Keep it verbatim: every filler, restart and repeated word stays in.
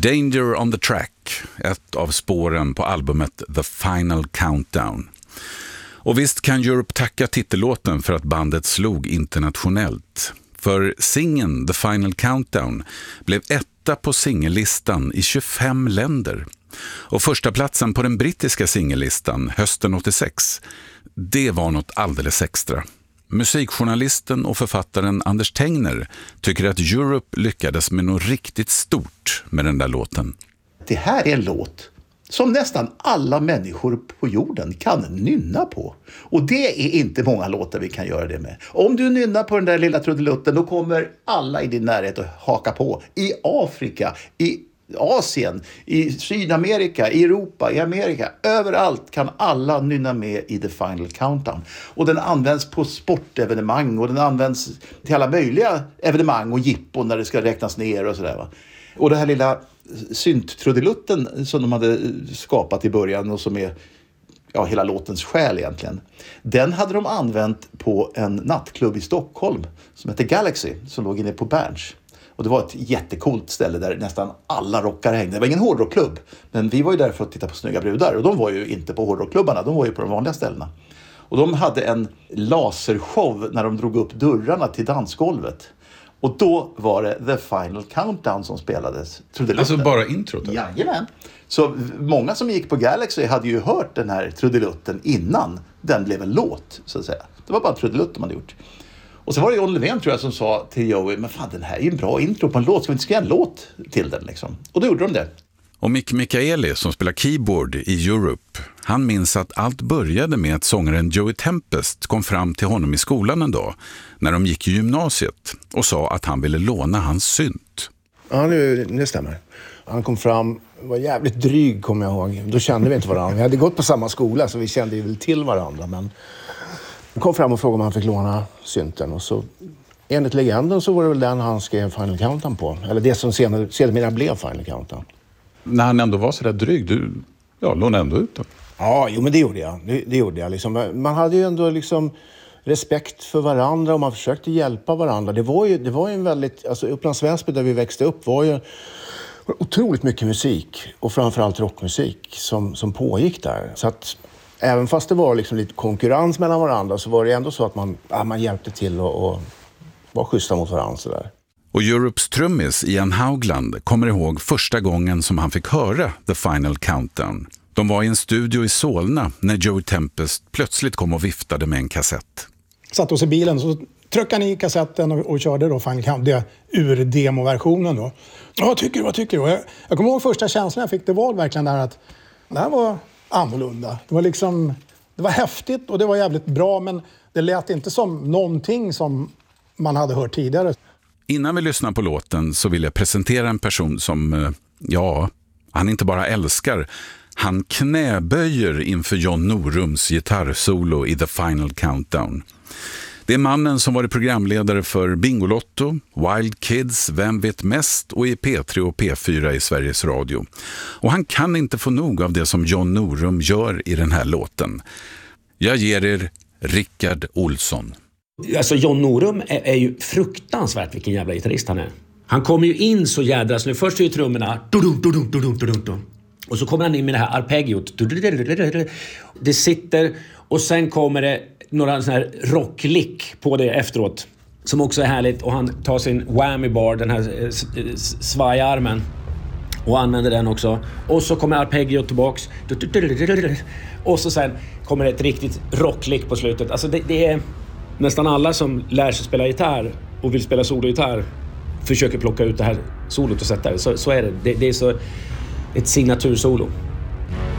Danger on the Track, ett av spåren på albumet The Final Countdown. Och visst kan Europe tacka titellåten för att bandet slog internationellt. För singeln The Final Countdown blev etta på singellistan i tjugofem länder. Och första platsen på den brittiska singellistan hösten åttiosex, det var något alldeles extra. Musikjournalisten och författaren Anders Tengner tycker att Europe lyckades med något riktigt stort med den där låten. Det här är en låt som nästan alla människor på jorden kan nynna på. Och det är inte många låtar vi kan göra det med. Om du nynnar på den där lilla trudelutten, då kommer alla i din närhet att haka på. I Afrika, i Asien, i Sydamerika, i Europa, i Amerika. Överallt kan alla nynna med i The Final Countdown. Och den används på sportevenemang och den används till alla möjliga evenemang och jippon när det ska räknas ner och sådär, va. Och det här lilla synttrudelutten som de hade skapat i början och som är ja, hela låtens själ egentligen. Den hade de använt på en nattklubb i Stockholm som heter Galaxy, som låg inne på Berns. Och det var ett jättekult ställe där nästan alla rockare hängde. Det var ingen hårdrockklubb, men vi var ju där för att titta på snygga brudar. Och de var ju inte på hårdrockklubbarna, de var ju på de vanliga ställena. Och de hade en lasershow när de drog upp dörrarna till dansgolvet. Och då var det The Final Countdown som spelades. Alltså bara introt? Jajamän. Så många som gick på Galaxy hade ju hört den här trudelutten innan den blev en låt, så att säga. Det var bara trudelutt de hade gjort. Och så var det John Levén, tror jag, som sa till Joey, men fan, den här är ju en bra intro på en låt. Ska vi inte skriva en låt till den liksom? Och då gjorde de det. Och Mick Michaeli, som spelar keyboard i Europe, han minns att allt började med att sångaren Joey Tempest kom fram till honom i skolan en dag när de gick i gymnasiet och sa att han ville låna hans synt. Ja, det, det stämmer. Han kom fram, var jävligt dryg, kommer jag ihåg. Då kände vi inte varandra. Vi hade gått på samma skola så vi kände ju väl till varandra, men han kom fram och frågade om han fick låna synten. Och så, enligt legenden, så var det väl den han skrev Final Countdown på. Eller det som senare, senare blev Final Countdown. När han ändå var så där dryg, du ja, lånade ändå ut då? Ja, jo, men det gjorde jag. Det, det gjorde jag liksom. Man hade ju ändå liksom respekt för varandra och man försökte hjälpa varandra. Det var ju, det var ju en väldigt... Alltså Upplands Väsby, där vi växte upp, var ju otroligt mycket musik. Och framförallt rockmusik som, som pågick där. Så att även fast det var liksom lite konkurrens mellan varandra, så var det ändå så att man, ja, man hjälpte till och, och var schyssta mot varandra så där. Och Europes trummis Ian Haugland kommer ihåg första gången som han fick höra The Final Countdown. De var i en studio i Solna när Joey Tempest plötsligt kom och viftade med en kassett. Satt oss i bilen, så tryckade han i kassetten och, och körde då Final Countdown, ur demoversionen då. Ja, vad tycker du, vad tycker du? Jag, jag kommer ihåg första känslan jag fick, det var verkligen där att det här var annorlunda. Det var liksom, det var häftigt och det var jävligt bra, men det lät inte som någonting som man hade hört tidigare. Innan vi lyssnar på låten så vill jag presentera en person som, ja, han inte bara älskar, han knäböjer inför John Norums gitarrsolo i The Final Countdown. Det är mannen som varit programledare för Bingolotto, Wild Kids, Vem vet mest och i P tre och P fyra i Sveriges Radio. Och han kan inte få nog av det som John Norum gör i den här låten. Jag ger er Rickard Olsson. Alltså John Norum är, är ju fruktansvärt vilken jävla gitarrist han är. Han kommer ju in så jädra snö. Först är ju trummorna och så kommer han in med det här arpeggiot. Det sitter och sen kommer det några sån här rocklick på det efteråt som också är härligt, och han tar sin whammy bar, den här svajarmen, och använder den också. Och så kommer arpeggiot tillbaks och så sen kommer det ett riktigt rocklick på slutet. Alltså det, det är nästan alla som lär sig spela gitarr och vill spela sologitarr försöker plocka ut det här solot och sätta det. Så, så är det. det. Det är så ett signatursolo.